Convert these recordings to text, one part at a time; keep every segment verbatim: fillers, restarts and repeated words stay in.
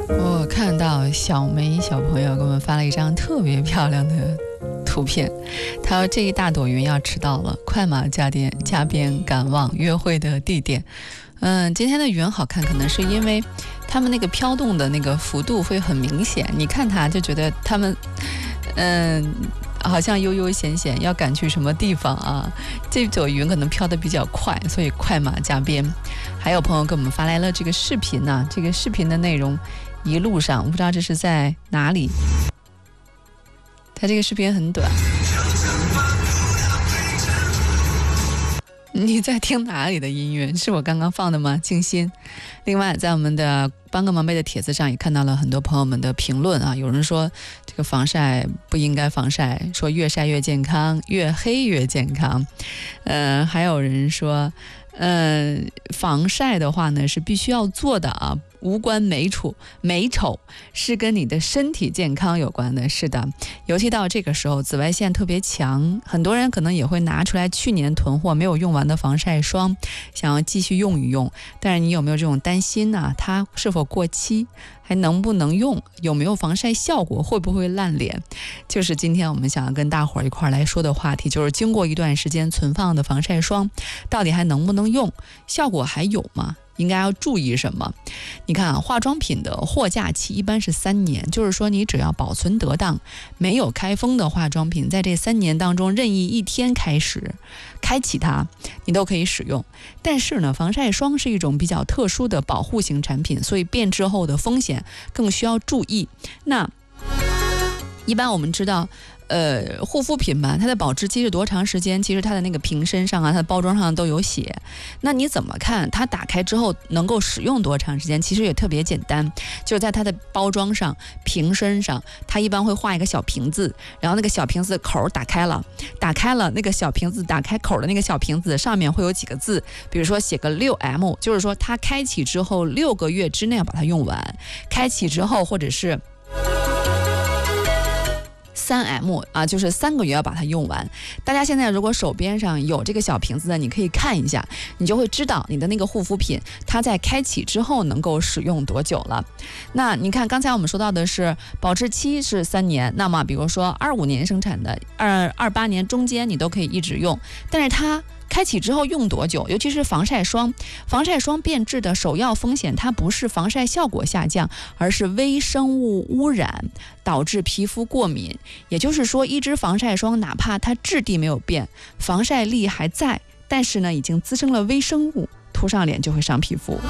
我看到小梅小朋友给我们发了一张特别漂亮的图片，他说这一大朵云要迟到了，快马加鞭加鞭赶往约会的地点。嗯，今天的云好看，可能是因为他们那个飘动的那个幅度会很明显，你看它就觉得他们嗯好像悠悠闲闲要赶去什么地方啊。这朵云可能飘得比较快，所以快马加鞭。还有朋友给我们发来了这个视频呢、啊，这个视频的内容一路上不知道这是在哪里，它这个视频很短。你在听哪里的音乐？是我刚刚放的吗？静心。另外在我们的帮个忙呗的帖子上也看到了很多朋友们的评论啊，有人说这个防晒不应该防晒，说越晒越健康，越黑越健康。呃，还有人说呃，防晒的话呢是必须要做的啊，无关美丑，美丑是跟你的身体健康有关的。是的，尤其到这个时候紫外线特别强，很多人可能也会拿出来去年囤货没有用完的防晒霜，想要继续用一用。但是你有没有这种担心呢、啊？它是否过期，还能不能用，有没有防晒效果，会不会烂脸，就是今天我们想要跟大伙儿一块来说的话题。就是经过一段时间存放的防晒霜到底还能不能用，效果还有吗？应该要注意什么？你看啊，化妆品的货架期一般是三年，就是说你只要保存得当，没有开封的化妆品，在这三年当中任意一天开始开启它，你都可以使用。但是呢，防晒霜是一种比较特殊的保护型产品，所以变质后的风险更需要注意。那一般我们知道呃，护肤品吧，它的保质期是多长时间？其实它的那个瓶身上啊，它的包装上都有写。那你怎么看它打开之后能够使用多长时间？其实也特别简单，就是在它的包装上、瓶身上，它一般会画一个小瓶子，然后那个小瓶子口打开了，打开了那个小瓶子打开口的那个小瓶子上面会有几个字，比如说写个 六 M， 就是说它开启之后六个月之内要把它用完，开启之后或者是三 M 啊，就是三个月要把它用完。大家现在如果手边上有这个小瓶子的，你可以看一下，你就会知道你的那个护肤品它在开启之后能够使用多久了。那你看刚才我们说到的是保质期是三年，那么比如说二五年生产的，二二八年中间你都可以一直用，但是它开启之后用多久？尤其是防晒霜，防晒霜变质的首要风险，它不是防晒效果下降，而是微生物污染导致皮肤过敏。也就是说，一支防晒霜哪怕它质地没有变，防晒力还在，但是呢，已经滋生了微生物，涂上脸就会伤皮肤。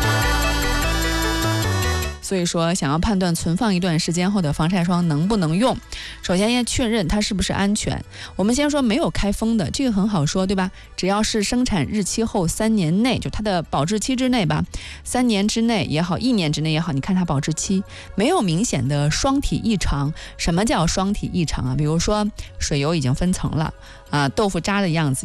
所以说想要判断存放一段时间后的防晒霜能不能用，首先要确认它是不是安全。我们先说没有开封的，这个很好说，对吧？只要是生产日期后三年内，就它的保质期之内吧，三年之内也好，一年之内也好，你看它保质期没有明显的霜体异常。什么叫霜体异常啊？比如说水油已经分层了啊，豆腐渣的样子